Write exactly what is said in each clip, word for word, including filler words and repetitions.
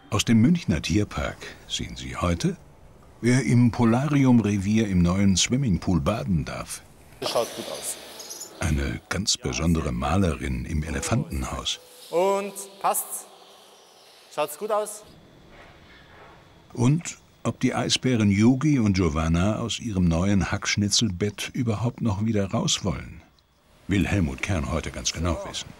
Aus dem Münchner Tierpark sehen Sie heute, wer im Polarium-Revier im neuen Swimmingpool baden darf. Das schaut gut aus. Eine ganz besondere Malerin im Elefantenhaus. Und passt's? Schaut's gut aus? Und ob die Eisbären Yugi und Giovanna aus ihrem neuen Hackschnitzelbett überhaupt noch wieder raus wollen, will Helmut Kern heute ganz genau wissen.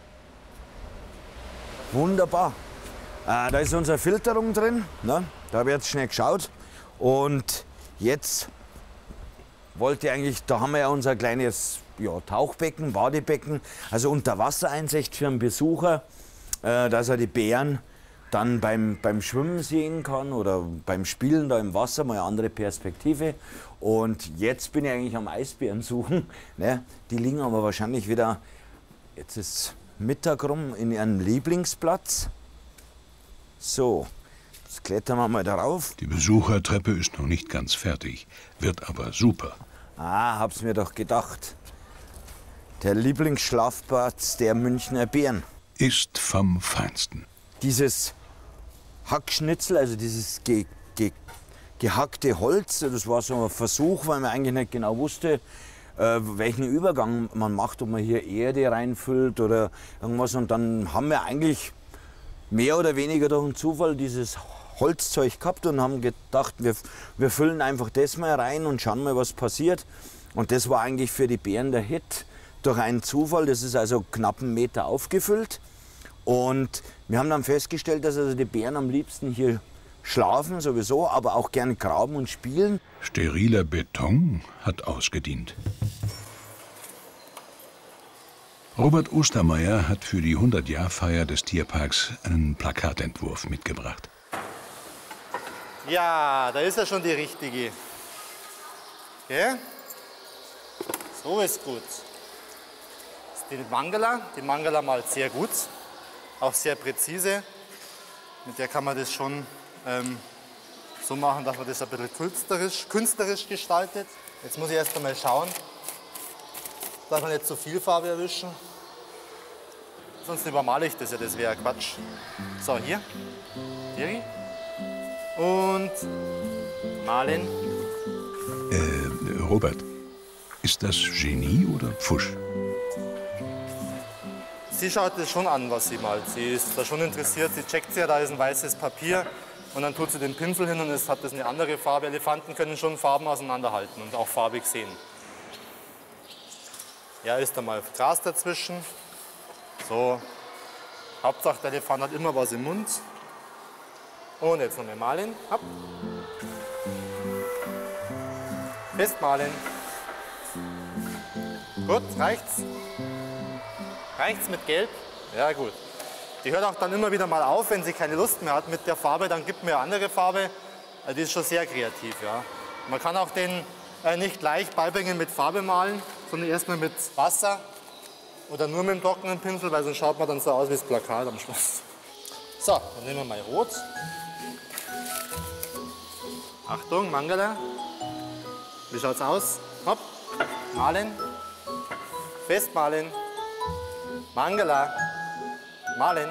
Wunderbar. Äh, da ist unsere Filterung drin. Ne? Da habe ich jetzt schnell geschaut. Und jetzt wollte ich eigentlich, da haben wir ja unser kleines ja, Tauchbecken, Badebecken, also Unterwassereinsicht für einen Besucher, äh, dass er die Bären dann beim, beim Schwimmen sehen kann oder beim Spielen da im Wasser, mal eine andere Perspektive. Und jetzt bin ich eigentlich am Eisbären suchen. Ne? Die liegen aber wahrscheinlich wieder, jetzt ist Mittag rum, in ihrem Lieblingsplatz. So, jetzt klettern wir mal darauf. Die Besuchertreppe ist noch nicht ganz fertig, wird aber super. Ah, hab's mir doch gedacht. Der Lieblingsschlafplatz der Münchner Bären. Ist vom Feinsten. Dieses Hackschnitzel, also dieses ge ge gehackte Holz, das war so ein Versuch, weil man eigentlich nicht genau wusste, äh, welchen Übergang man macht, ob man hier Erde reinfüllt oder irgendwas. Und dann haben wir eigentlich mehr oder weniger durch einen Zufall dieses Holzzeug gehabt und haben gedacht, wir, wir füllen einfach das mal rein und schauen mal, was passiert. Und das war eigentlich für die Bären der Hit durch einen Zufall. Das ist also knapp einen Meter aufgefüllt. Und wir haben dann festgestellt, dass also die Bären am liebsten hier schlafen sowieso, aber auch gern graben und spielen. Steriler Beton hat ausgedient. Robert Ostermeier hat für die hundert-Jahr-Feier des Tierparks einen Plakatentwurf mitgebracht. Ja, da ist ja schon die richtige. Okay? So ist gut. Das ist die Mangala. Die Mangala malt sehr gut, auch sehr präzise. Mit der kann man das schon ähm, so machen, dass man das ein bisschen künstlerisch, künstlerisch gestaltet. Jetzt muss ich erst einmal schauen, dass wir nicht zu viel Farbe erwischen. Sonst übermale ich das ja, das wäre Quatsch. So, hier. Hier. Und malen. Äh, Robert, ist das Genie oder Pfusch? Sie schaut das schon an, was sie malt. Sie ist da schon interessiert. Sie checkt ja, da ist ein weißes Papier. Und dann tut sie den Pinsel hin und es hat das eine andere Farbe. Elefanten können schon Farben auseinanderhalten und auch farbig sehen. Ja, ist da mal Gras dazwischen. So. Hauptsache, der Elefant hat immer was im Mund. Und jetzt noch mal malen. Hopp. Festmalen. Gut, reicht's? Reicht's mit Gelb? Ja, gut. Die hört auch dann immer wieder mal auf, wenn sie keine Lust mehr hat mit der Farbe, dann gibt mir eine andere Farbe. Die ist schon sehr kreativ, ja. Man kann auch den äh, nicht gleich beibringen mit Farbe malen, sondern erstmal mit Wasser oder nur mit dem trockenen Pinsel, weil sonst schaut man dann so aus wie das Plakat am Schluss. So, dann nehmen wir mal Rot. Achtung, Mangala. Wie schaut's aus? Hopp, malen. Festmalen. Mangala. Malen.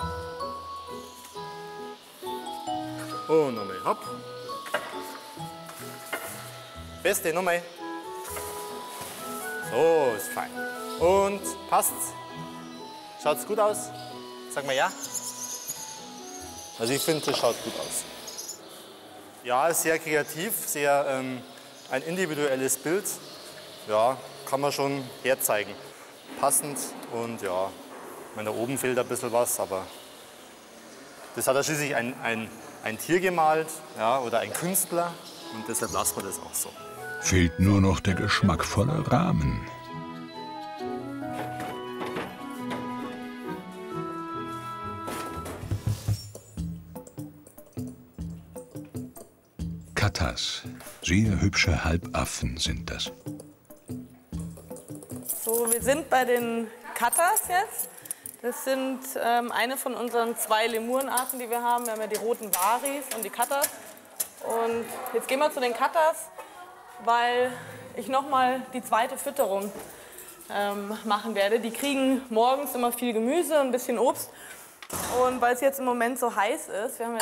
Und nochmal, hopp. Feste, nochmal. So, ist fein. Und passt's? Schaut's gut aus? Sag mal ja. Also ich finde, das schaut gut aus. Ja, ist sehr kreativ, sehr ähm, ein individuelles Bild. Ja, kann man schon herzeigen. Passend und ja, ich meine, da oben fehlt ein bisschen was, aber das hat ja schließlich ein, ein, ein Tier gemalt, ja, oder ein Künstler und deshalb lassen wir das auch so. Fehlt nur noch der geschmackvolle Rahmen. Kattas, sehr hübsche Halbaffen sind das. So, wir sind bei den Kattas jetzt. Das sind ähm, eine von unseren zwei Lemurenarten, die wir haben. Wir haben ja die roten Varis und die Kattas. Und jetzt gehen wir zu den Kattas, weil ich noch mal die zweite Fütterung ähm, machen werde. Die kriegen morgens immer viel Gemüse und ein bisschen Obst. Und weil es jetzt im Moment so heiß ist, wir haben jetzt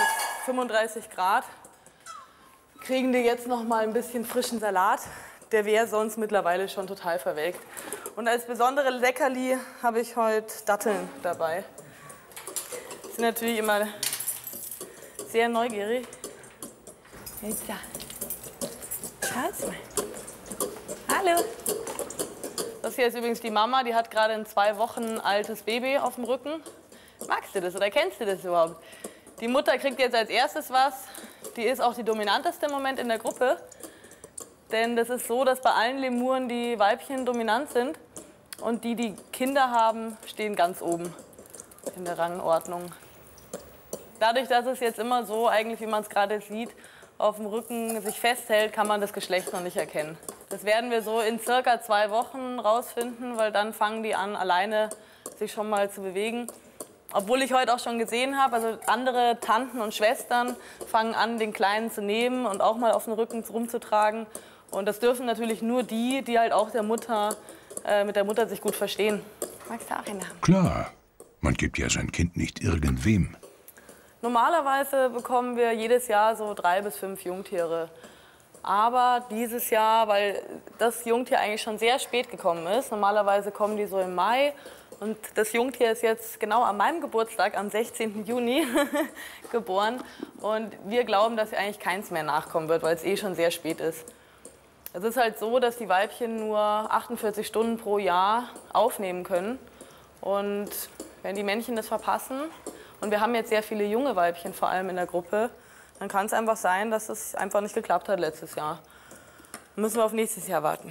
fünfunddreißig Grad, kriegen die jetzt noch mal ein bisschen frischen Salat. Der wäre sonst mittlerweile schon total verwelkt. Und als besondere Leckerli habe ich heute Datteln dabei. Die sind natürlich immer sehr neugierig. Jetzt da. Schau's mal. Hallo. Das hier ist übrigens die Mama, die hat gerade ein zwei Wochen altes Baby auf dem Rücken. Magst du das oder kennst du das überhaupt? Die Mutter kriegt jetzt als erstes was. Die ist auch die dominanteste im Moment in der Gruppe. Denn das ist so, dass bei allen Lemuren die Weibchen dominant sind. Und die, die Kinder haben, stehen ganz oben in der Rangordnung. Dadurch, dass es jetzt immer so, eigentlich wie man es gerade sieht, auf dem Rücken sich festhält, kann man das Geschlecht noch nicht erkennen. Das werden wir so in circa zwei Wochen rausfinden, weil dann fangen die an, alleine sich schon mal zu bewegen. Obwohl ich heute auch schon gesehen habe, also andere Tanten und Schwestern fangen an, den Kleinen zu nehmen und auch mal auf den Rücken rumzutragen. Und das dürfen natürlich nur die, die halt auch der Mutter, äh, mit der Mutter sich gut verstehen. Magst du auch einen haben? Klar, man gibt ja sein Kind nicht irgendwem. Normalerweise bekommen wir jedes Jahr so drei bis fünf Jungtiere. Aber dieses Jahr, weil das Jungtier eigentlich schon sehr spät gekommen ist, normalerweise kommen die so im Mai. Und das Jungtier ist jetzt genau an meinem Geburtstag, am sechzehnten Juni, geboren. Und wir glauben, dass eigentlich keins mehr nachkommen wird, weil es eh schon sehr spät ist. Es ist halt so, dass die Weibchen nur achtundvierzig Stunden pro Jahr aufnehmen können. Und wenn die Männchen das verpassen, und wir haben jetzt sehr viele junge Weibchen vor allem in der Gruppe, dann kann es einfach sein, dass es einfach nicht geklappt hat letztes Jahr. Dann müssen wir auf nächstes Jahr warten.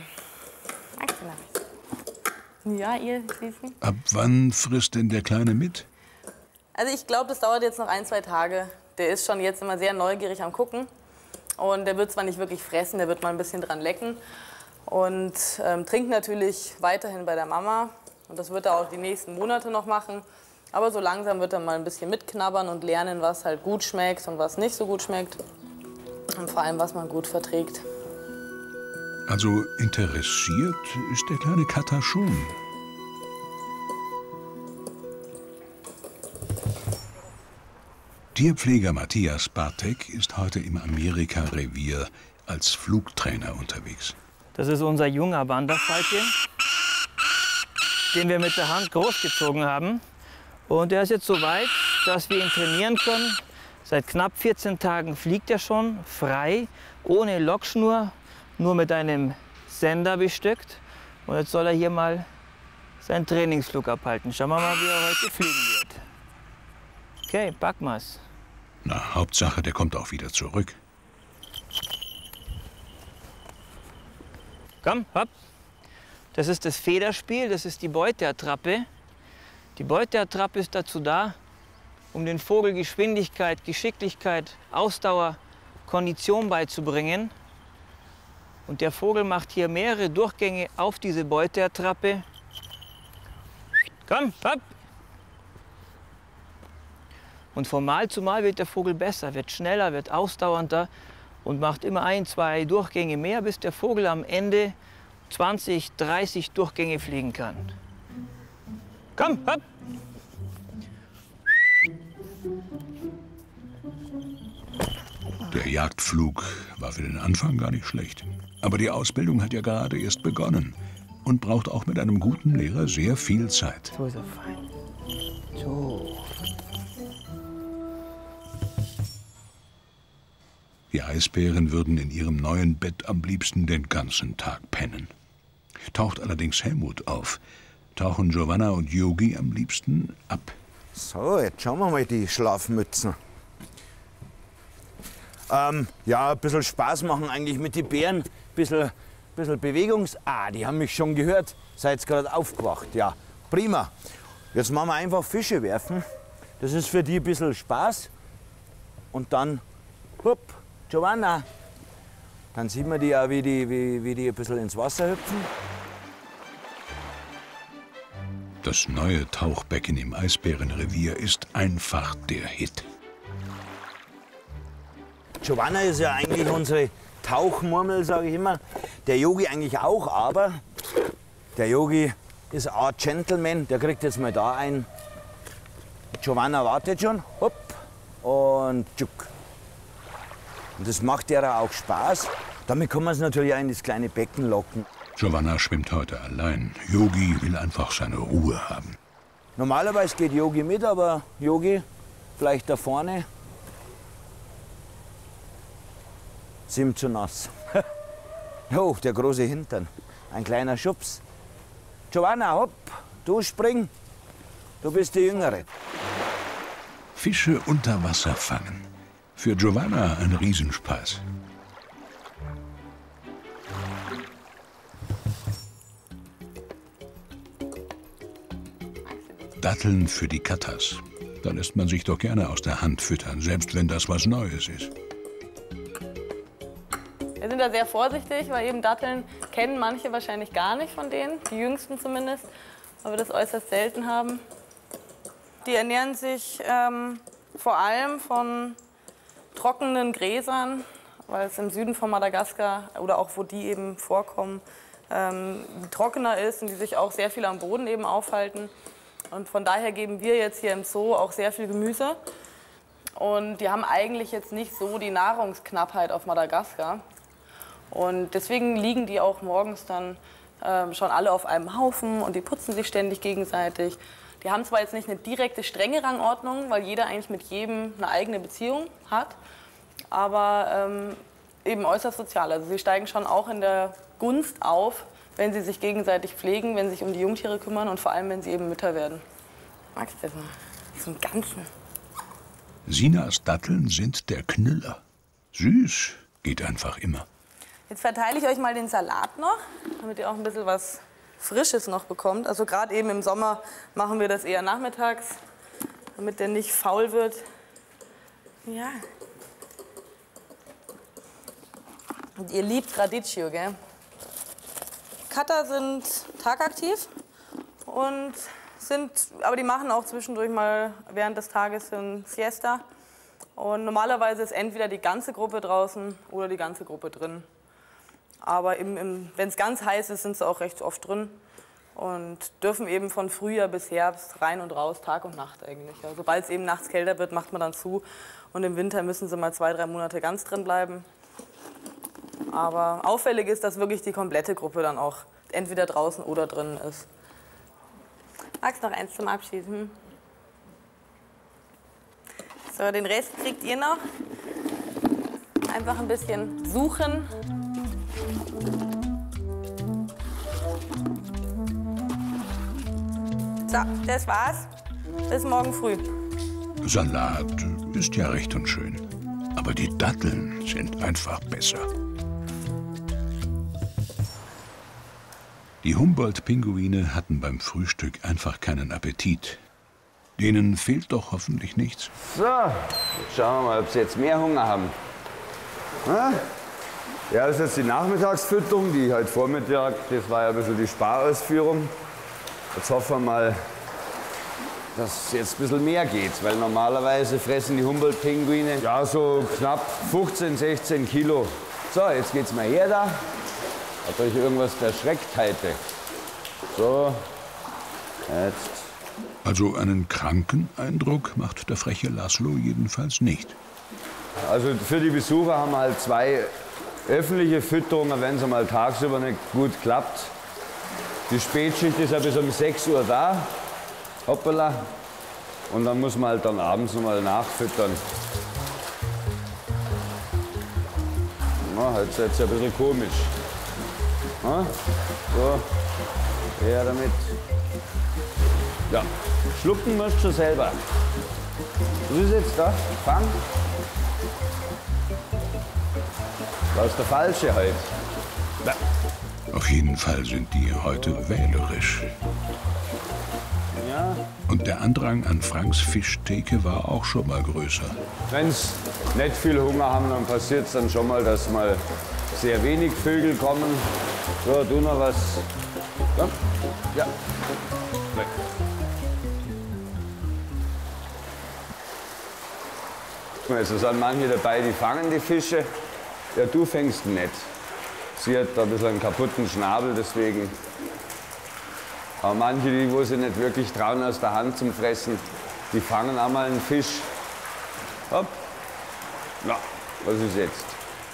Ja, ihr Süßen. Ab wann frisst denn der Kleine mit? Also ich glaube, das dauert jetzt noch ein, zwei Tage. Der ist schon jetzt immer sehr neugierig am Gucken. Und der wird zwar nicht wirklich fressen, der wird mal ein bisschen dran lecken. Und ähm, trinkt natürlich weiterhin bei der Mama. Und das wird er auch die nächsten Monate noch machen. Aber so langsam wird er mal ein bisschen mitknabbern und lernen, was halt gut schmeckt und was nicht so gut schmeckt. Und vor allem, was man gut verträgt. Also interessiert ist der kleine Kater schon. Tierpfleger Matthias Bartek ist heute im Amerika-Revier als Flugtrainer unterwegs. Das ist unser junger Wanderfalke, den wir mit der Hand großgezogen haben. Und er ist jetzt so weit, dass wir ihn trainieren können. Seit knapp vierzehn Tagen fliegt er schon frei, ohne Lockschnur, nur mit einem Sender bestückt. Und jetzt soll er hier mal seinen Trainingsflug abhalten. Schauen wir mal, wie er heute fliegen wird. Okay, packen wir's. Na, Hauptsache, der kommt auch wieder zurück. Komm, hopp. Das ist das Federspiel, das ist die Beuteattrappe. Die Beuteattrappe ist dazu da, um den Vogel Geschwindigkeit, Geschicklichkeit, Ausdauer, Kondition beizubringen. Und der Vogel macht hier mehrere Durchgänge auf diese Beuteattrappe. Komm, hopp! Und von Mal zu Mal wird der Vogel besser, wird schneller, wird ausdauernder und macht immer ein, zwei Durchgänge mehr, bis der Vogel am Ende zwanzig, dreißig Durchgänge fliegen kann. Komm, hopp! Der Jagdflug war für den Anfang gar nicht schlecht. Aber die Ausbildung hat ja gerade erst begonnen und braucht auch mit einem guten Lehrer sehr viel Zeit. So ist er fein. So. Die Eisbären würden in ihrem neuen Bett am liebsten den ganzen Tag pennen. Taucht allerdings Helmut auf, tauchen Giovanna und Yogi am liebsten ab. So, jetzt schauen wir mal die Schlafmützen. Ähm, ja, ein bisschen Spaß machen eigentlich mit den Bären. Ein bisschen, bisschen Bewegungs... Ah, die haben mich schon gehört. Seid gerade aufgewacht. Ja, prima. Jetzt machen wir einfach Fische werfen. Das ist für die ein bisschen Spaß. Und dann, hopp, Giovanna. Dann sieht man die auch, wie die, wie, wie die ein bisschen ins Wasser hüpfen. Das neue Tauchbecken im Eisbärenrevier ist einfach der Hit. Giovanna ist ja eigentlich unsere Tauchmurmel, sage ich immer. Der Yogi eigentlich auch, aber der Yogi ist ein Gentleman. Der kriegt jetzt mal da ein. Giovanna wartet schon. Hopp und tschuck. Und das macht der auch Spaß. Damit kann man es natürlich auch in das kleine Becken locken. Giovanna schwimmt heute allein. Yogi will einfach seine Ruhe haben. Normalerweise geht Yogi mit, aber Yogi, vielleicht da vorne, ist ihm zu nass. Jo, der große Hintern. Ein kleiner Schubs. Giovanna, hopp, du spring. Du bist die Jüngere. Fische unter Wasser fangen. Für Giovanna ein Riesenspaß. Datteln für die Katas. Da lässt man sich doch gerne aus der Hand füttern, selbst wenn das was Neues ist. Wir sind da sehr vorsichtig, weil eben Datteln kennen manche wahrscheinlich gar nicht von denen, die Jüngsten zumindest, weil wir das äußerst selten haben. Die ernähren sich ähm, vor allem von trockenen Gräsern, weil es im Süden von Madagaskar oder auch wo die eben vorkommen, ähm, trockener ist und die sich auch sehr viel am Boden eben aufhalten. Und von daher geben wir jetzt hier im Zoo auch sehr viel Gemüse. Und die haben eigentlich jetzt nicht so die Nahrungsknappheit auf Madagaskar. Und deswegen liegen die auch morgens dann ähm, schon alle auf einem Haufen und die putzen sich ständig gegenseitig. Die haben zwar jetzt nicht eine direkte strenge Rangordnung, weil jeder eigentlich mit jedem eine eigene Beziehung hat, aber ähm, eben äußerst sozial. Also sie steigen schon auch in der Gunst auf, wenn sie sich gegenseitig pflegen, wenn sie sich um die Jungtiere kümmern und vor allem, wenn sie eben Mütter werden. Magst du das mal? So einen ganzen. Sinas Datteln sind der Knüller. Süß geht einfach immer. Jetzt verteile ich euch mal den Salat noch, damit ihr auch ein bisschen was Frisches noch bekommt. Also gerade eben im Sommer machen wir das eher nachmittags, damit der nicht faul wird. Ja. Und ihr liebt Radicchio, gell? Cutter sind tagaktiv und sind, aber die machen auch zwischendurch mal während des Tages ein Siesta. Und normalerweise ist entweder die ganze Gruppe draußen oder die ganze Gruppe drin. Aber wenn es ganz heiß ist, sind sie auch recht oft drin und dürfen eben von Frühjahr bis Herbst rein und raus, Tag und Nacht eigentlich. Ja, sobald es eben nachts kälter wird, macht man dann zu und im Winter müssen sie mal zwei, drei Monate ganz drin bleiben. Aber auffällig ist, dass wirklich die komplette Gruppe dann auch entweder draußen oder drinnen ist. Magst du noch eins zum Abschied? Hm? So, den Rest kriegt ihr noch. Einfach ein bisschen suchen. So, das war's. Bis morgen früh. Salat ist ja recht und schön. Aber die Datteln sind einfach besser. Die Humboldt-Pinguine hatten beim Frühstück einfach keinen Appetit. Denen fehlt doch hoffentlich nichts. So, jetzt schauen wir mal, ob sie jetzt mehr Hunger haben. Na? Ja, das ist jetzt die Nachmittagsfütterung, die heute Vormittag, das war ja ein bisschen die Sparausführung. Jetzt hoffen wir mal, dass es jetzt ein bisschen mehr geht, weil normalerweise fressen die Humboldt-Pinguine ja so knapp fünfzehn, sechzehn Kilo. So, jetzt geht's mal her da. Hat euch irgendwas verschreckt heute? So, jetzt. Also einen kranken Eindruck macht der freche Laszlo jedenfalls nicht. Also für die Besucher haben wir halt zwei öffentliche Fütterungen, wenn es mal tagsüber nicht gut klappt. Die Spätschicht ist ja bis um sechs Uhr da, hoppala. Und dann muss man halt dann abends noch mal nachfüttern. Na, heute ist es ja ein bisschen komisch. Na, so, her damit. Ja, schlucken musst du selber. Was ist jetzt da? Fang. Das ist der falsche heute. Ja. Auf jeden Fall sind die heute wählerisch. Ja. Und der Andrang an Franks Fischtheke war auch schon mal größer. Wenn sie nicht viel Hunger haben, dann passiert es dann schon mal, dass mal sehr wenig Vögel kommen. So, du noch was. Komm. Ja. Weg. Also sind manche dabei, die fangen die Fische. Ja, du fängst ihn nicht. Sie hat da ein bisschen einen kaputten Schnabel, deswegen. Aber manche, die wo sie nicht wirklich trauen aus der Hand zum Fressen, die fangen auch mal einen Fisch. Hopp. Ja. Was ist jetzt?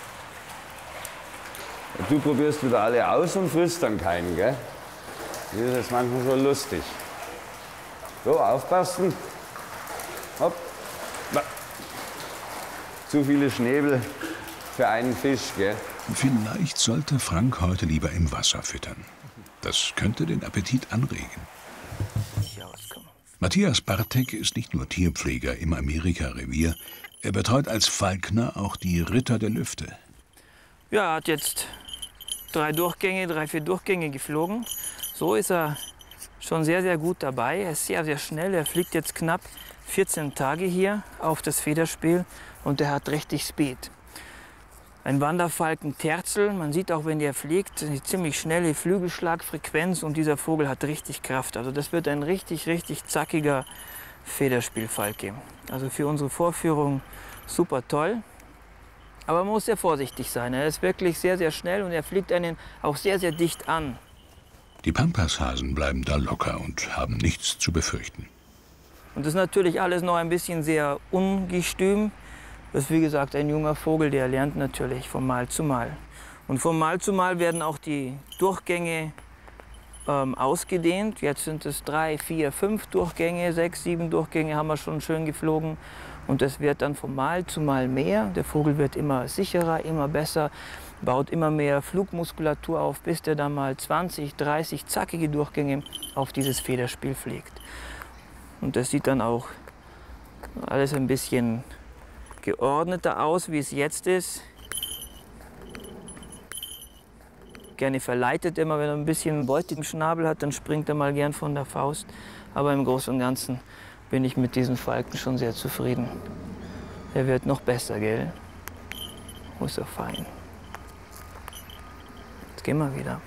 Du probierst wieder alle aus und frisst dann keinen, gell? Das ist jetzt manchmal so lustig. So, aufpassen. Hopp. Na. Zu viele Schnäbel für einen Fisch, gell? Vielleicht sollte Frank heute lieber im Wasser füttern. Das könnte den Appetit anregen. Matthias Bartek ist nicht nur Tierpfleger im Amerika-Revier. Er betreut als Falkner auch die Ritter der Lüfte. Ja, er hat jetzt drei Durchgänge, drei, vier Durchgänge geflogen. So ist er schon sehr, sehr gut dabei. Er ist sehr, sehr schnell. Er fliegt jetzt knapp vierzehn Tage hier auf das Federspiel und er hat richtig Speed. Ein Wanderfalken Terzel, man sieht auch, wenn der fliegt, eine ziemlich schnelle Flügelschlagfrequenz und dieser Vogel hat richtig Kraft. Also das wird ein richtig, richtig zackiger Federspielfalke. Also für unsere Vorführung super toll. Aber man muss sehr vorsichtig sein. Er ist wirklich sehr, sehr schnell und er fliegt einen auch sehr, sehr dicht an. Die Pampashasen bleiben da locker und haben nichts zu befürchten. Und das ist natürlich alles noch ein bisschen sehr ungestüm. Das ist wie gesagt ein junger Vogel, der lernt natürlich von Mal zu Mal. Und von Mal zu Mal werden auch die Durchgänge ähm, ausgedehnt. Jetzt sind es drei, vier, fünf Durchgänge, sechs, sieben Durchgänge haben wir schon schön geflogen. Und das wird dann von Mal zu Mal mehr. Der Vogel wird immer sicherer, immer besser, baut immer mehr Flugmuskulatur auf, bis der dann mal zwanzig, dreißig zackige Durchgänge auf dieses Federspiel fliegt. Und das sieht dann auch alles ein bisschen geordneter aus, wie es jetzt ist. Gerne verleitet immer, wenn er ein bisschen Beute im Schnabel hat, dann springt er mal gern von der Faust. Aber im Großen und Ganzen bin ich mit diesem Falken schon sehr zufrieden. Er wird noch besser, gell? Oh, ist er fein. Jetzt gehen wir wieder.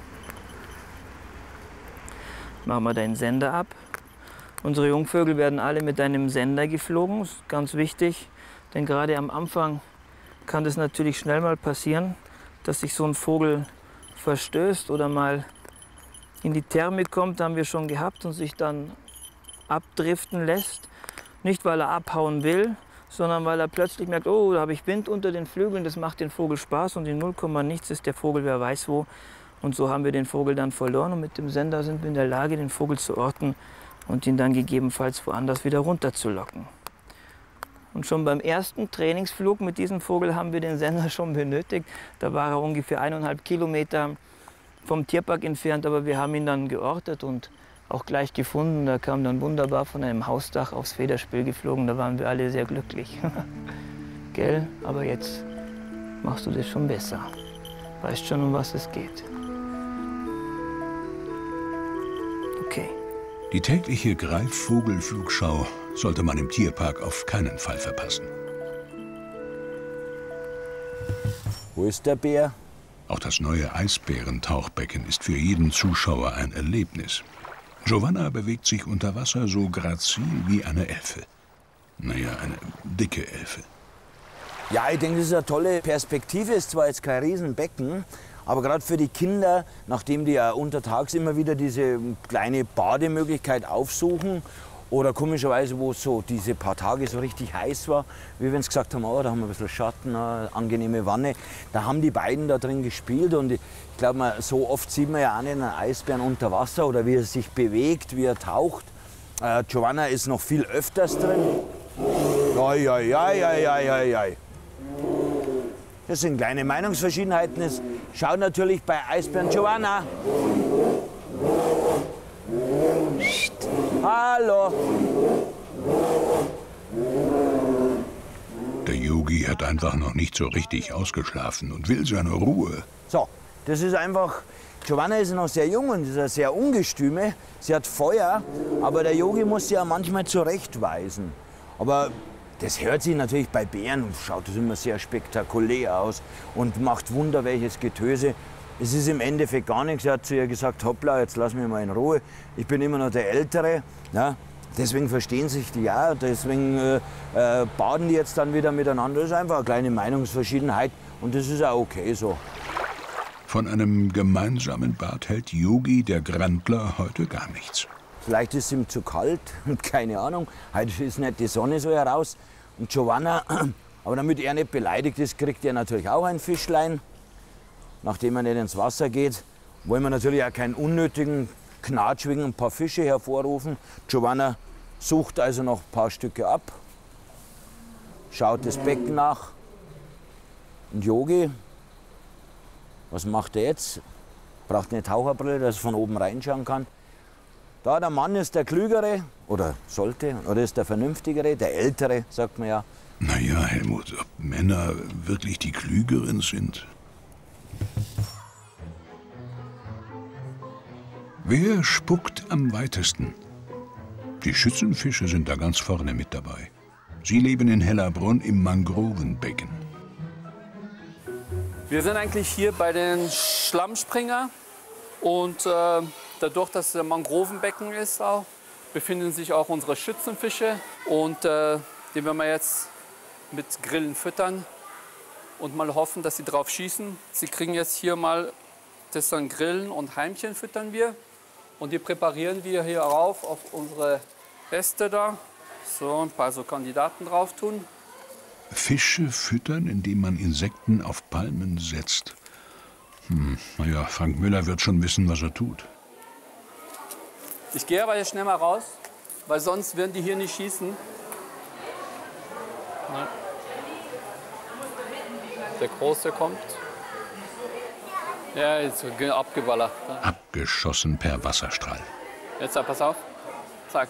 Machen wir deinen Sender ab. Unsere Jungvögel werden alle mit einem Sender geflogen, das ist ganz wichtig. Denn gerade am Anfang kann das natürlich schnell mal passieren, dass sich so ein Vogel verstößt oder mal in die Thermik kommt, haben wir schon gehabt, und sich dann abdriften lässt. Nicht, weil er abhauen will, sondern weil er plötzlich merkt, oh, da habe ich Wind unter den Flügeln, das macht den Vogel Spaß und in null Komma nichts ist der Vogel wer weiß wo. Und so haben wir den Vogel dann verloren und mit dem Sender sind wir in der Lage, den Vogel zu orten und ihn dann gegebenenfalls woanders wieder runterzulocken. Und schon beim ersten Trainingsflug mit diesem Vogel haben wir den Sender schon benötigt. Da war er ungefähr eineinhalb Kilometer vom Tierpark entfernt, aber wir haben ihn dann geortet und auch gleich gefunden. Da kam dann wunderbar von einem Hausdach aufs Federspiel geflogen. Da waren wir alle sehr glücklich. Gell? Aber jetzt machst du das schon besser. Weißt schon, um was es geht. Okay. Die tägliche Greifvogelflugschau sollte man im Tierpark auf keinen Fall verpassen. Wo ist der Bär? Auch das neue Eisbärentauchbecken ist für jeden Zuschauer ein Erlebnis. Giovanna bewegt sich unter Wasser so grazil wie eine Elfe. Naja, eine dicke Elfe. Ja, ich denke, das ist eine tolle Perspektive. Ist zwar jetzt kein Riesenbecken, aber gerade für die Kinder, nachdem die ja untertags immer wieder diese kleine Bademöglichkeit aufsuchen oder komischerweise, wo es so diese paar Tage so richtig heiß war, wie wenn sie gesagt haben, oh, da haben wir ein bisschen Schatten, eine angenehme Wanne, da haben die beiden da drin gespielt und ich glaube, so oft sieht man ja auch nicht einen Eisbären unter Wasser oder wie er sich bewegt, wie er taucht. Äh, Giovanna ist noch viel öfters drin. Oi, oi, oi, oi, oi, oi, oi. Das sind kleine Meinungsverschiedenheiten. Es schaut natürlich bei Eisbären Giovanna. Psst. Hallo. Der Yogi hat einfach noch nicht so richtig ausgeschlafen und will seine Ruhe. So, das ist einfach. Giovanna ist noch sehr jung und ist eine sehr ungestüme. Sie hat Feuer, aber der Yogi muss sie ja manchmal zurechtweisen. Aber das hört sich natürlich bei Bären, schaut das immer sehr spektakulär aus und macht Wunder welches Getöse. Es ist im Endeffekt gar nichts. Er hat zu ihr gesagt, hoppla, jetzt lass mich mal in Ruhe. Ich bin immer noch der Ältere. Ja, deswegen verstehen sich die ja, deswegen äh, äh, baden die jetzt dann wieder miteinander. Das ist einfach eine kleine Meinungsverschiedenheit und das ist auch okay so. Von einem gemeinsamen Bad hält Yogi, der Grandler, heute gar nichts. Vielleicht ist es ihm zu kalt, keine Ahnung. Heute ist nicht die Sonne so heraus. Und Giovanna Aber damit er nicht beleidigt ist, kriegt er natürlich auch ein Fischlein. Nachdem er nicht ins Wasser geht, wollen wir natürlich auch keinen unnötigen Knatsch wegen ein paar Fische hervorrufen. Giovanna sucht also noch ein paar Stücke ab, schaut das Becken nach. Und Yogi, was macht er jetzt? Braucht eine Taucherbrille, dass er von oben reinschauen kann. Da der Mann ist der Klügere, oder sollte, oder ist der Vernünftigere, der Ältere, sagt man ja. Naja, Helmut, ob Männer wirklich die Klügeren sind? Wer spuckt am weitesten? Die Schützenfische sind da ganz vorne mit dabei. Sie leben in Hellerbrunn im Mangrovenbecken. Wir sind eigentlich hier bei den Schlammspringer und äh, dadurch, dass es ein Mangrovenbecken ist, auch, befinden sich auch unsere Schützenfische und äh, die werden wir jetzt mit Grillen füttern und mal hoffen, dass sie drauf schießen. Sie kriegen jetzt hier mal das dann Grillen und Heimchen füttern wir und die präparieren wir hier rauf auf unsere Äste da. So ein paar so Kandidaten drauf tun. Fische füttern, indem man Insekten auf Palmen setzt. Hm, naja, Frank Müller wird schon wissen, was er tut. Ich gehe aber jetzt schnell mal raus, weil sonst werden die hier nicht schießen. Nein. Der Große kommt. Ja, jetzt abgeballert. Abgeschossen per Wasserstrahl. Jetzt pass auf. Zack.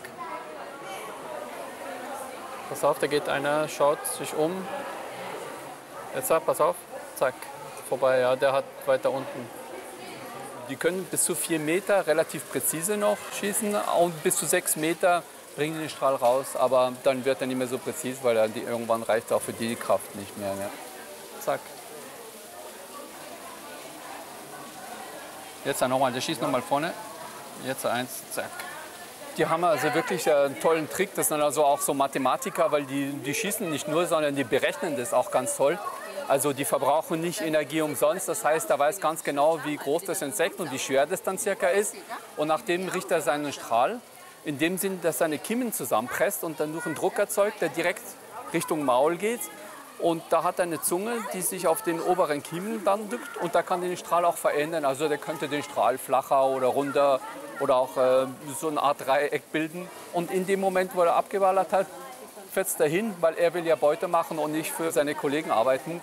Pass auf, da geht einer, schaut sich um. Jetzt pass auf. Zack. Vorbei, ja, der hat weiter unten. Die können bis zu vier Meter relativ präzise noch schießen und bis zu sechs Meter bringen den Strahl raus. Aber dann wird er nicht mehr so präzise, weil er die, irgendwann reicht auch für die Kraft nicht mehr. Ne? Zack. Jetzt nochmal, der schießt nochmal vorne. Jetzt eins, zack. Die haben also wirklich einen tollen Trick. Das sind also auch so Mathematiker, weil die, die schießen nicht nur, sondern die berechnen das auch ganz toll. Also die verbrauchen nicht Energie umsonst. Das heißt, er weiß ganz genau, wie groß das Insekt und wie schwer das dann circa ist. Und nachdem richtet er seinen Strahl, in dem Sinn, dass er seine Kiemen zusammenpresst und dann durch einen Druck erzeugt, der direkt Richtung Maul geht. Und da hat er eine Zunge, die sich auf den oberen Kiemen dann drückt und da kann den Strahl auch verändern. Also der könnte den Strahl flacher oder runder oder auch äh, so eine Art Dreieck bilden. Und in dem Moment, wo er abgeballert hat, fetzt er hin, weil er will ja Beute machen und nicht für seine Kollegen arbeiten.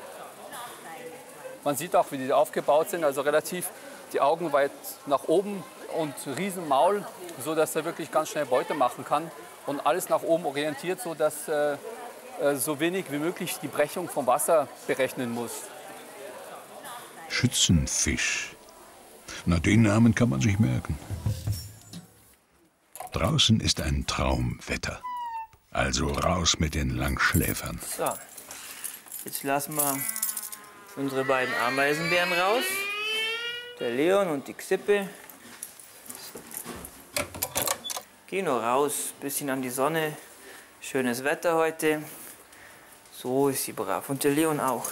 Man sieht auch, wie die aufgebaut sind, also relativ die Augen weit nach oben und riesen Maul, sodass er wirklich ganz schnell Beute machen kann. Und alles nach oben orientiert, sodass äh, so wenig wie möglich die Brechung vom Wasser berechnen muss. Schützenfisch. Na, den Namen kann man sich merken. Draußen ist ein Traumwetter. Also raus mit den Langschläfern. So, jetzt lassen wir unsere beiden Ameisenbären raus. Der Leon und die Xippe. Geh nur raus, bisschen an die Sonne. Schönes Wetter heute. So ist sie brav. Und der Leon auch.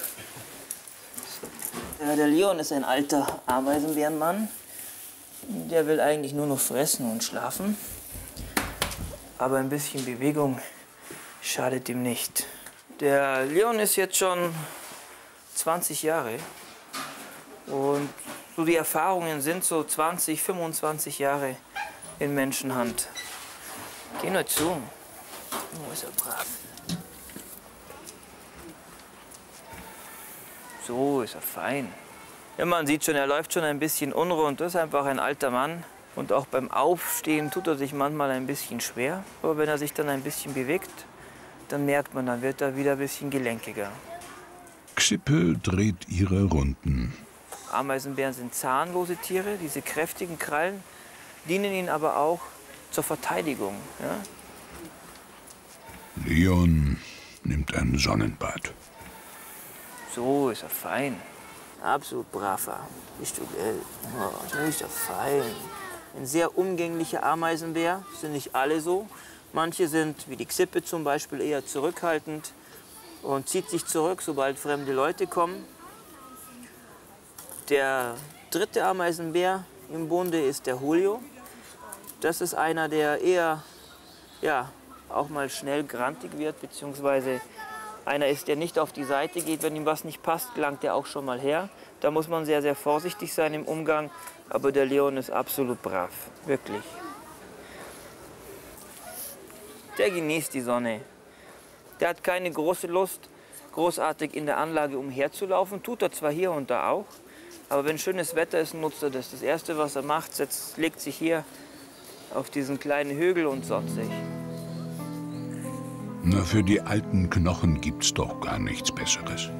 Ja, der Leon ist ein alter Ameisenbärenmann. Der will eigentlich nur noch fressen und schlafen. Aber ein bisschen Bewegung schadet ihm nicht. Der Leon ist jetzt schon zwanzig Jahre. Und so die Erfahrungen sind so zwanzig, fünfundzwanzig Jahre in Menschenhand. Geh nur zu. Oh, ist er brav. So ist er fein. Ja, man sieht schon, er läuft schon ein bisschen unrund. Das ist einfach ein alter Mann. Und auch beim Aufstehen tut er sich manchmal ein bisschen schwer. Aber wenn er sich dann ein bisschen bewegt, dann merkt man, dann wird er wieder ein bisschen gelenkiger. Xippe dreht ihre Runden. Ameisenbären sind zahnlose Tiere. Diese kräftigen Krallen dienen ihnen aber auch zur Verteidigung. Ja? Leon nimmt ein Sonnenbad. So ist er fein. Absolut braver. Bist du gell? Oh, so ist er fein. Ein sehr umgänglicher Ameisenbär. Sind nicht alle so. Manche sind, wie die Xippe zum Beispiel, eher zurückhaltend und zieht sich zurück, sobald fremde Leute kommen. Der dritte Ameisenbär im Bunde ist der Julio. Das ist einer, der eher ja, auch mal schnell grantig wird, beziehungsweise einer ist, der nicht auf die Seite geht. Wenn ihm was nicht passt, gelangt er auch schon mal her. Da muss man sehr, sehr vorsichtig sein im Umgang. Aber der Leon ist absolut brav, wirklich. Der genießt die Sonne. Der hat keine große Lust, großartig in der Anlage umherzulaufen. Tut er zwar hier und da auch, aber wenn schönes Wetter ist, nutzt er das. Das Erste, was er macht, setzt, legt sich hier auf diesen kleinen Hügel und sonnt sich. Na, für die alten Knochen gibt's doch gar nichts Besseres.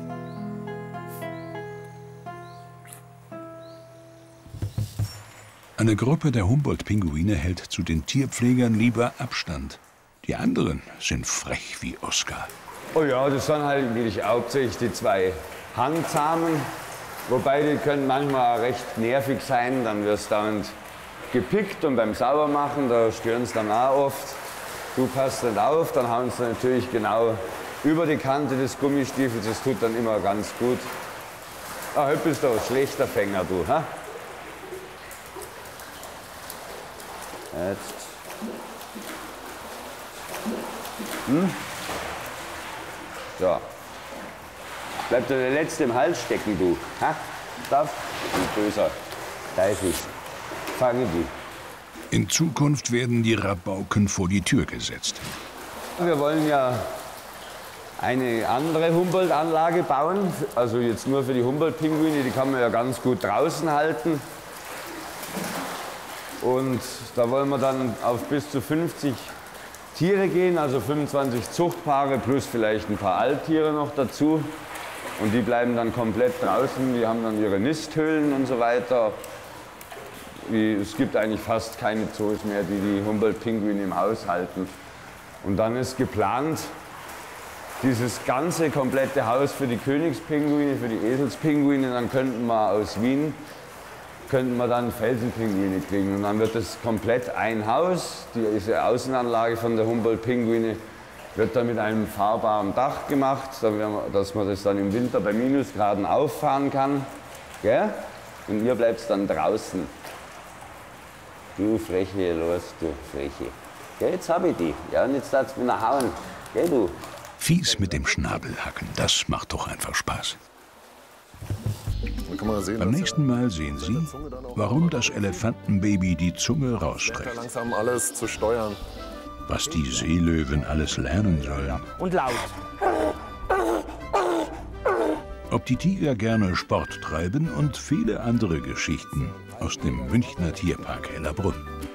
Eine Gruppe der Humboldt-Pinguine hält zu den Tierpflegern lieber Abstand. Die anderen sind frech wie Oskar. Oh ja, das sind halt wirklich hauptsächlich die zwei Handsamen. Wobei die können manchmal recht nervig sein. Dann wirst du dauernd gepickt und beim Saubermachen, da stören sie dann auch oft. Du passt nicht auf, dann hauen sie natürlich genau über die Kante des Gummistiefels. Das tut dann immer ganz gut. Ah, heute bist du ein schlechter Fänger, du. Ha? Jetzt. Hm? So. Bleibt der letzte im Hals stecken, du. Ha? Darf? Ein böser Teufel. Fange die. In Zukunft werden die Rabauken vor die Tür gesetzt. Wir wollen ja eine andere Humboldt-Anlage bauen. Also jetzt nur für die Humboldt-Pinguine. Die kann man ja ganz gut draußen halten. Und da wollen wir dann auf bis zu fünfzig Tiere gehen, also fünfundzwanzig Zuchtpaare plus vielleicht ein paar Alttiere noch dazu. Und die bleiben dann komplett draußen, die haben dann ihre Nisthöhlen und so weiter. Es gibt eigentlich fast keine Zoos mehr, die die Humboldt-Pinguine im Haus halten. Und dann ist geplant, dieses ganze komplette Haus für die Königspinguine, für die Eselspinguine, dann könnten wir aus Wien könnten wir dann Felsenpinguine kriegen. Und dann wird das komplett ein Haus. Diese Außenanlage von der Humboldt-Pinguine wird dann mit einem fahrbaren Dach gemacht, dass man das dann im Winter bei Minusgraden auffahren kann. Gell? Und ihr bleibt dann draußen. Du Freche, los, du Freche. Gell, jetzt hab ich die. Ja, und jetzt darfst du mich noch hauen. Gell, du? Fies mit dem Schnabel hacken, das macht doch einfach Spaß. Beim nächsten Mal sehen Sie, warum das Elefantenbaby die Zunge rausstreckt. Langsam alles zu steuern. Was die Seelöwen alles lernen sollen. Und laut. Ob die Tiger gerne Sport treiben und viele andere Geschichten aus dem Münchner Tierpark Hellerbrunn.